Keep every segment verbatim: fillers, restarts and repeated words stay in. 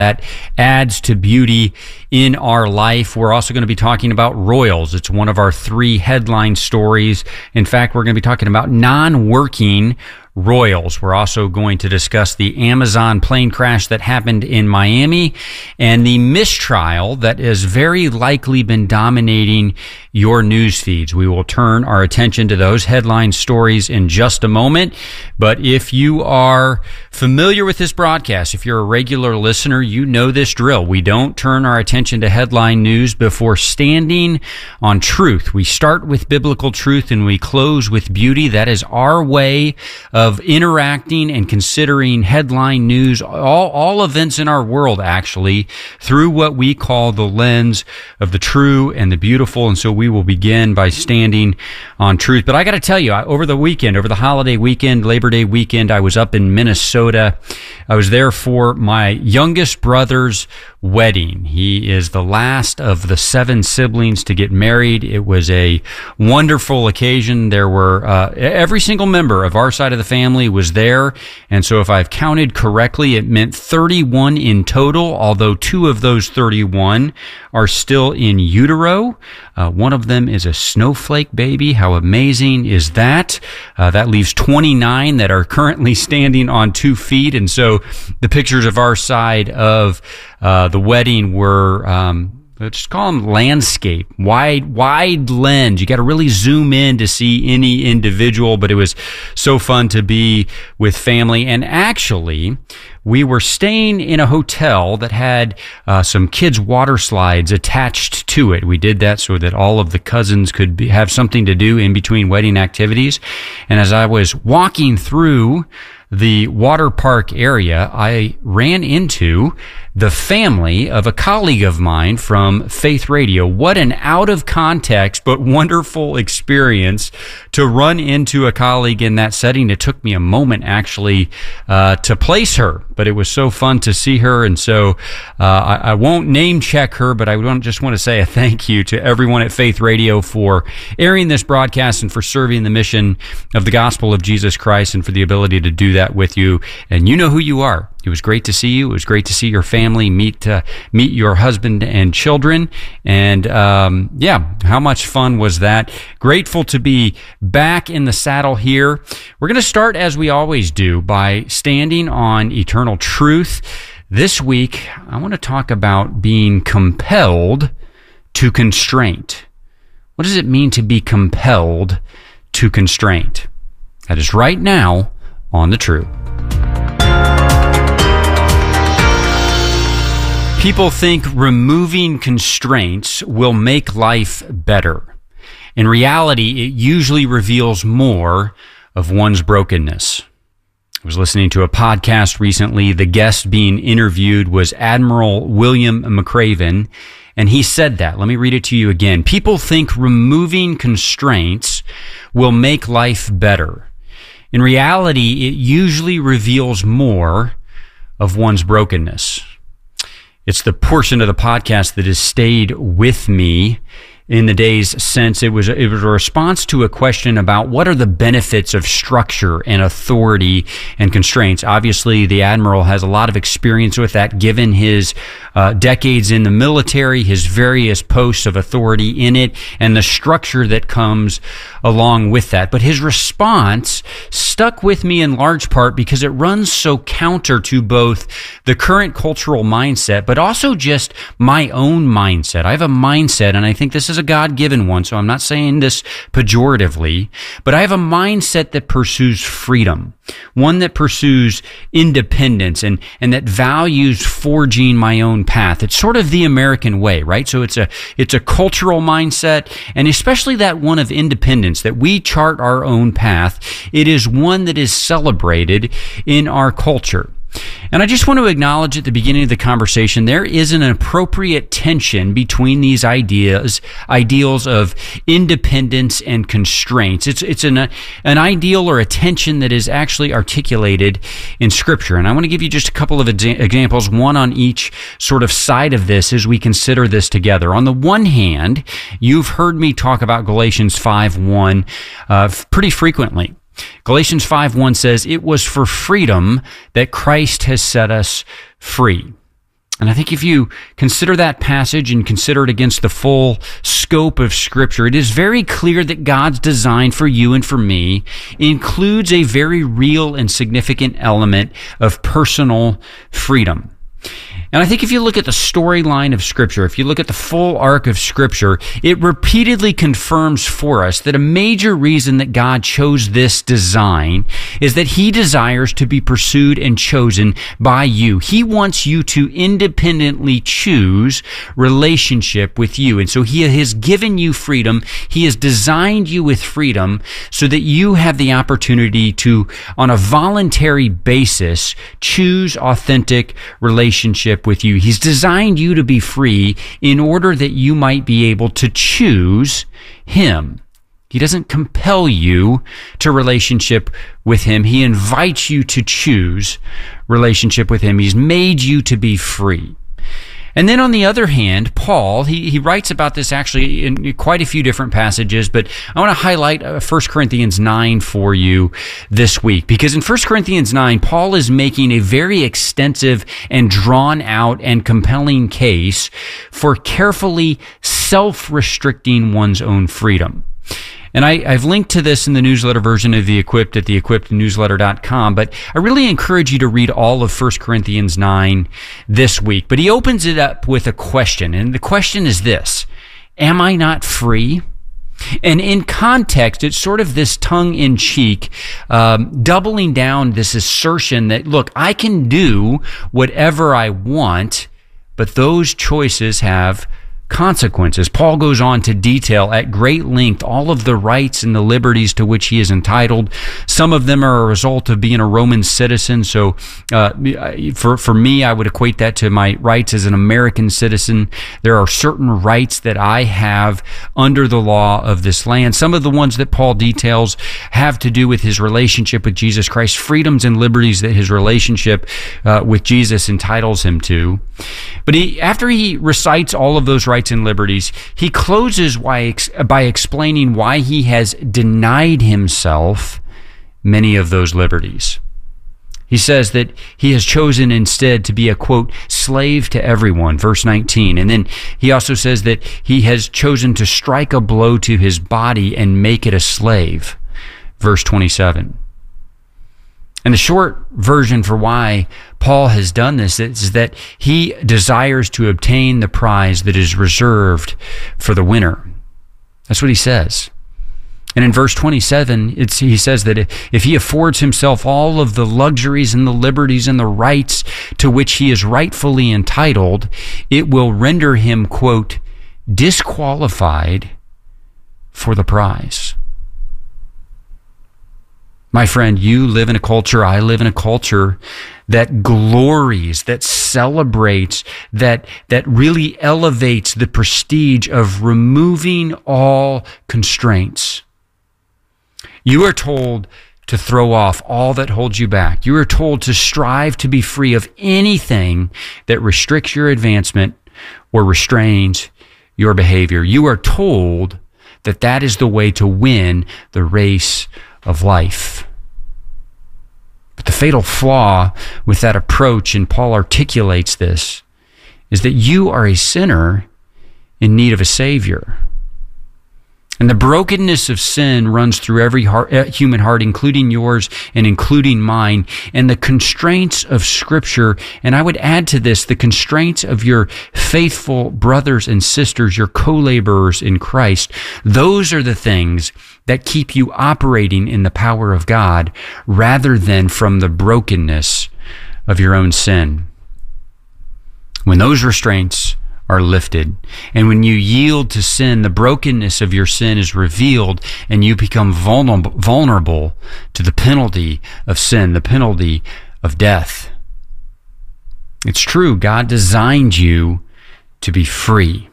that adds to beauty in our life. We're also going to be talking about Royals. It's one of our three headline stories. In fact, we're going to be talking about non-working Royals. We're also going to discuss the Amazon plane crash that happened in Miami and the mistrial that has very likely been dominating your news feeds. We will turn our attention to those headline stories in just a moment. But if you are familiar with this broadcast, if you're a regular listener, you know this drill. We don't turn our attention to headline news before standing on truth. We start with biblical truth and we close with beauty. That is our way of of interacting and considering headline news, all, all events in our world, actually, through what we call the lens of the true and the beautiful. And so we will begin by standing on truth. But I got to tell you, over the weekend, over the holiday weekend, Labor Day weekend, I was up in Minnesota. I was there for my youngest brother's wedding. He is the last of the seven siblings to get married. It was a wonderful occasion. There were uh, every single member of our side of the family was there, and so if I've counted correctly, it meant thirty-one in total, although two of those thirty-one are still in utero. Uh, one of them is a snowflake baby. How amazing is that? Uh, that leaves twenty-nine that are currently standing on two feet, and so the pictures of our side of uh, the wedding were um, let's call them landscape, wide, wide lens. You got to really zoom in to see any individual, but it was so fun to be with family. And actually, we were staying in a hotel that had uh, some kids' water slides attached to it. We did that so that all of the cousins could be, have something to do in between wedding activities. And as I was walking through the water park area, I ran into the family of a colleague of mine from Faith Radio. What an out of context but wonderful experience to run into a colleague in that setting. It took me a moment actually uh, to place her, but it was so fun to see her. And so uh, I, I won't name check her, but I don't just want to say a thank you to everyone at Faith Radio for airing this broadcast and for serving the mission of the gospel of Jesus Christ and for the ability to do that with you. And you know who you are. It was great to see you. It was great to see your family, meet uh, meet your husband and children. And um, yeah, how much fun was that? Grateful to be back in the saddle here. We're going to start, as we always do, by standing on eternal truth. This week, I want to talk about being compelled to constraint. What does it mean to be compelled to constraint? That is right now on The True. People think removing constraints will make life better. In reality, it usually reveals more of one's brokenness. I was listening to a podcast recently. The guest being interviewed was Admiral William McRaven, and he said that. Let me read it to you again. People think removing constraints will make life better. In reality, it usually reveals more of one's brokenness. It's the portion of the podcast that has stayed with me in the days since. It was, it was a response to a question about what are the benefits of structure and authority and constraints. Obviously, the Admiral has a lot of experience with that, given his uh, decades in the military, his various posts of authority in it, and the structure that comes along with that. But his response stuck with me in large part because it runs so counter to both the current cultural mindset, but also just my own mindset. I have a mindset, and I think this is a God-given one, so I'm not saying this pejoratively, but I have a mindset that pursues freedom, one that pursues independence and, and that values forging my own path. It's sort of the American way, right? So it's a, it's a cultural mindset, and especially that one of independence, that we chart our own path. It is one that is celebrated in our culture. And I just want to acknowledge at the beginning of the conversation, there is an appropriate tension between these ideas, ideals of independence and constraints. It's it's an an ideal or a tension that is actually articulated in Scripture. And I want to give you just a couple of exa- examples, one on each sort of side of this as we consider this together. On the one hand, you've heard me talk about Galatians five one uh, pretty frequently. Galatians five one says, "It was for freedom that Christ has set us free." And I think if you consider that passage and consider it against the full scope of Scripture, it is very clear that God's design for you and for me includes a very real and significant element of personal freedom. And I think if you look at the storyline of Scripture, if you look at the full arc of Scripture, it repeatedly confirms for us that a major reason that God chose this design is that He desires to be pursued and chosen by you. He wants you to independently choose relationship with you. And so He has given you freedom. He has designed you with freedom so that you have the opportunity to, on a voluntary basis, choose authentic relationship with you. He's designed you to be free in order that you might be able to choose Him. He doesn't compel you to relationship with Him. He invites you to choose relationship with Him. He's made you to be free. And then on the other hand, Paul, he, he writes about this actually in quite a few different passages, but I want to highlight uh, First Corinthians nine for you this week, because in First Corinthians nine, Paul is making a very extensive and drawn out and compelling case for carefully self-restricting one's own freedom. And I, I've linked to this in the newsletter version of The Equipped at the equipped newsletter dot com, but I really encourage you to read all of First Corinthians nine this week. But he opens it up with a question, and the question is this: am I not free? And in context, it's sort of this tongue-in-cheek, um, doubling down this assertion that, look, I can do whatever I want, but those choices have consequences. Paul goes on to detail at great length all of the rights and the liberties to which he is entitled. Some of them are a result of being a Roman citizen. So uh, for, for me, I would equate that to my rights as an American citizen. There are certain rights that I have under the law of this land. Some of the ones that Paul details have to do with his relationship with Jesus Christ, freedoms and liberties that his relationship uh, with Jesus entitles him to. But he, after he recites all of those rights and liberties, he closes by, by explaining why he has denied himself many of those liberties. He says that he has chosen instead to be a, quote, slave to everyone, verse nineteen. And then he also says that he has chosen to strike a blow to his body and make it a slave, verse twenty-seven. And the short version for why Paul has done this is that he desires to obtain the prize that is reserved for the winner. That's what he says. And in verse twenty-seven, it's, he says that if he affords himself all of the luxuries and the liberties and the rights to which he is rightfully entitled, it will render him, quote, disqualified for the prize. My friend, you live in a culture, I live in a culture that glories, that celebrates, that, that really elevates the prestige of removing all constraints. You are told to throw off all that holds you back. You are told to strive to be free of anything that restricts your advancement or restrains your behavior. You are told that that is the way to win the race of life. But the fatal flaw with that approach, and Paul articulates this, is that you are a sinner in need of a Savior. And the brokenness of sin runs through every heart, uh, human heart, including yours and including mine. And the constraints of Scripture, and I would add to this, the constraints of your faithful brothers and sisters, your co-laborers in Christ, those are the things that keep you operating in the power of God rather than from the brokenness of your own sin. When those restraints are lifted, and when you yield to sin, the brokenness of your sin is revealed, and you become vulnerable, vulnerable to the penalty of sin, the penalty of death. It's true, God designed you to be free.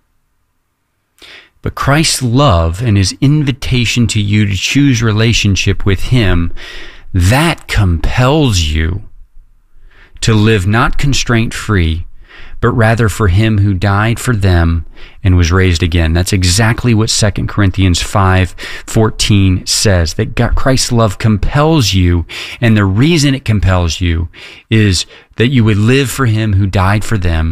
But Christ's love and His invitation to you to choose relationship with Him, that compels you to live not constraint-free, but rather for him who died for them and was raised again. That's exactly what Second Corinthians five fourteen says, that God, Christ's love compels you, and the reason it compels you is that you would live for him who died for them